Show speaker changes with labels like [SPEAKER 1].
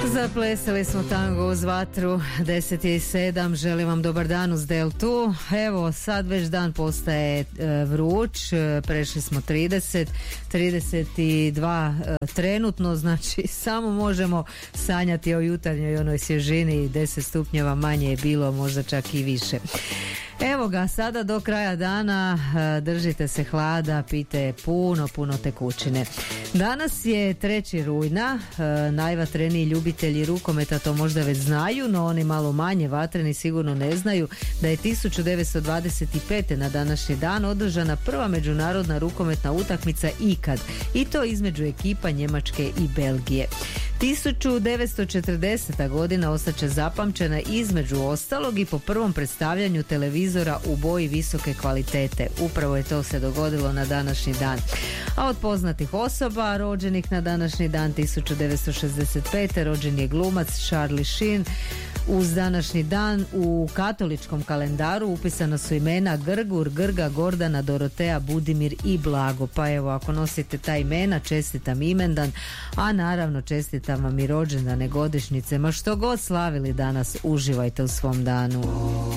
[SPEAKER 1] Zaplesali smo tango uz vatru, 10:07, želim vam dobar dan uz Deltu. Evo, sad već dan postaje vruć, prešli smo 32 trenutno, znači samo možemo sanjati o jutarnjoj onoj svježini, 10 stupnjeva manje je bilo, možda čak i više. Evo ga, sada do kraja dana držite se hlada, pijte puno tekućine. Danas je 3. rujna, najvatreniji ljubitelji rukometa to možda već znaju, no oni malo manje vatreni sigurno ne znaju da je 1925. na današnji dan održana prva međunarodna rukometna utakmica ikad, i to između ekipa Njemačke i Belgije. 1940. godina ostaće zapamćena između ostalog i po prvom predstavljanju televizora u boji visoke kvalitete. Upravo je to se dogodilo na današnji dan. A od poznatih osoba rođenih na današnji dan 1965. rođen je glumac Charlie Sheen. Uz današnji dan u katoličkom kalendaru upisana su imena Grgur, Grga, Gordana, Doroteja, Budimir i Blago. Pa evo, ako nosite ta imena, čestitam imendan, a naravno čestitam vam i rođendane, godišnjice, ma što god slavili danas, uživajte u svom danu.